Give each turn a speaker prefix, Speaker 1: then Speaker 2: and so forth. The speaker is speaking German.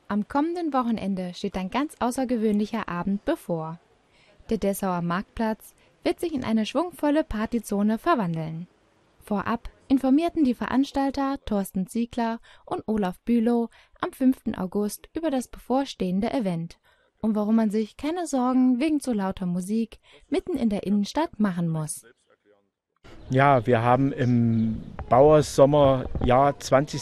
Speaker 1: Am kommenden Wochenende steht ein ganz außergewöhnlicher Abend bevor. Der Dessauer Marktplatz wird sich in eine schwungvolle Partyzone verwandeln. Vorab informierten die Veranstalter Thorsten Ziegler und Olaf Bülow am 5. August über das bevorstehende Event und warum man sich keine Sorgen wegen zu lauter Musik mitten in der Innenstadt machen muss.
Speaker 2: Ja, wir haben im Bauersommerjahr 20